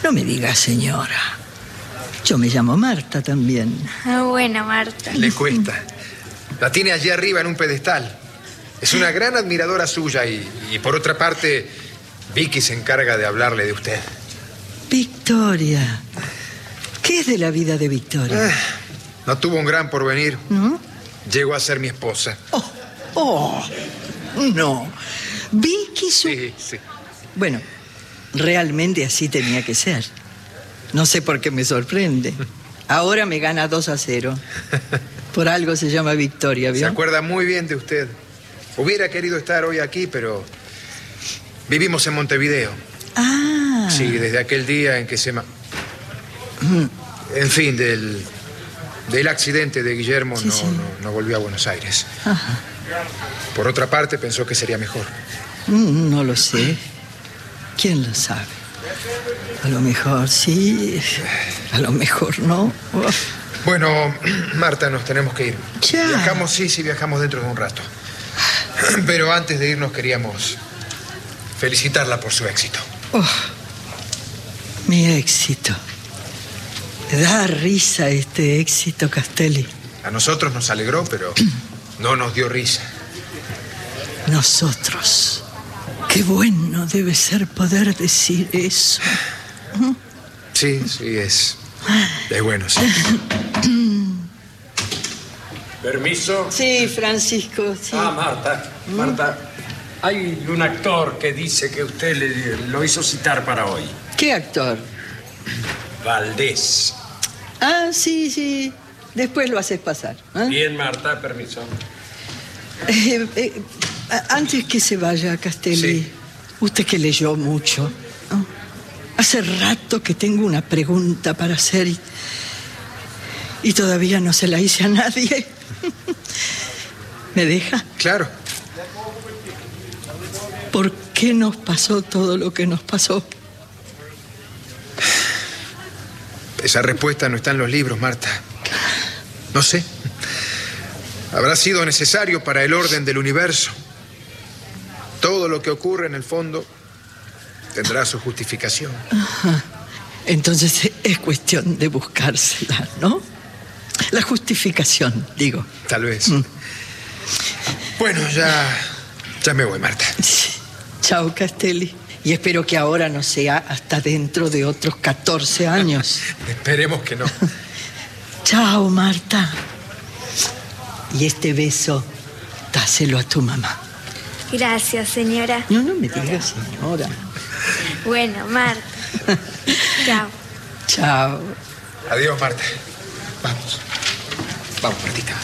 No me diga señora. Yo me llamo Marta también. Bueno, Marta. Le cuesta. La tiene allí arriba en un pedestal. Es una gran admiradora suya y por otra parte, Vicky se encarga de hablarle de usted. Victoria. ¿Qué es de la vida de Victoria? No tuvo un gran porvenir. ¿No? Llegó a ser mi esposa. No. Vicky Sí. Bueno, realmente así tenía que ser. No sé por qué me sorprende. Ahora me gana 2-0. Por algo se llama Victoria, ¿vio? Se acuerda muy bien de usted. Hubiera querido estar hoy aquí, pero vivimos en Montevideo. Ah. Sí, desde aquel día en que En fin, del accidente de Guillermo no volvió a Buenos Aires. Ajá. Por otra parte, pensó que sería mejor. No lo sé. ¿Quién lo sabe? A lo mejor sí, a lo mejor no. Bueno, Marta, nos tenemos que ir. Ya. Viajamos, sí, viajamos dentro de un rato. Pero antes de irnos queríamos felicitarla por su éxito. Mi éxito. Da risa este éxito, Castelli. A nosotros nos alegró, pero no nos dio risa. Nosotros. Qué bueno debe ser poder decir eso. Sí, es bueno, sí. ¿Permiso? Sí, Francisco, sí. Marta, hay un actor que dice que usted lo hizo citar para hoy. ¿Qué actor? Valdés. Ah, sí. Después lo haces pasar. Bien, Marta, permiso. Antes que se vaya, Castelli, Sí. Usted que leyó mucho, ¿no? Hace rato que tengo una pregunta para hacer y todavía no se la hice a nadie. ¿Me deja? Claro. ¿Por qué nos pasó todo lo que nos pasó? Esa respuesta no está en los libros, Marta. No sé. Habrá sido necesario para el orden del universo. Todo lo que ocurre en el fondo tendrá su justificación. Ajá. Entonces es cuestión de buscársela, ¿no? La justificación, digo. Tal vez. Bueno, ya me voy, Marta. Chao, Castelli. Y espero que ahora no sea hasta dentro de otros 14 años. Esperemos que no. Chao, Marta. Y este beso, dáselo a tu mamá. Gracias, señora. No me digas señora. Bueno, Marta. Chao. Chao. Adiós, Marta. Vamos, Martita.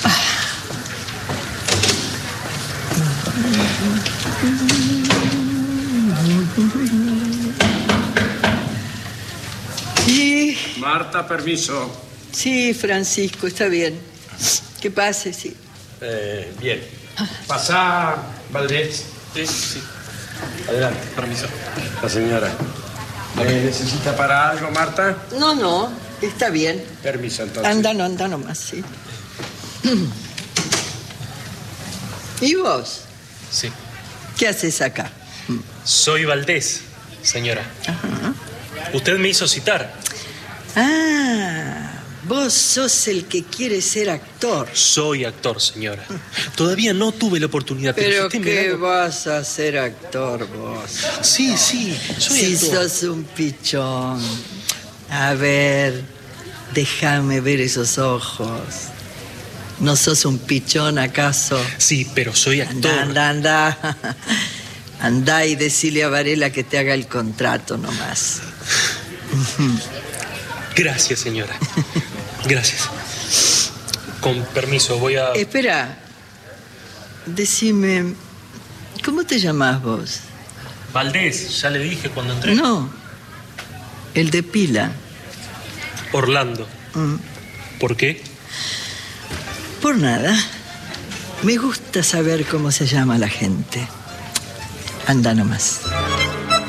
Sí. Marta, permiso. Sí, Francisco, está bien. Que pase, sí. Bien. Pasá, Valdés. Sí. Adelante. Permiso. La señora. ¿Necesita para algo, Marta? No, está bien. Permiso, entonces. Anda nomás, sí. ¿Y vos? Sí. ¿Qué haces acá? Soy Valdés, señora. Ajá. Usted me hizo citar. Vos sos el que quiere ser actor. Soy actor, señora. Todavía no tuve la oportunidad. Pero si usted ¿qué me da... vas a ser actor vos? Sí, soy Si actor. sos un pichón. A ver, déjame ver esos ojos. ¿No sos un pichón acaso? Sí, pero soy actor. Anda. Andá y decile a Varela que te haga el contrato nomás. Gracias, señora. Gracias. Con permiso, voy a... Espera. Decime, ¿cómo te llamás vos? Valdés, ya le dije cuando entré. No, el de pila. Orlando. ¿Por qué? Por nada. Me gusta saber cómo se llama la gente. Anda nomás.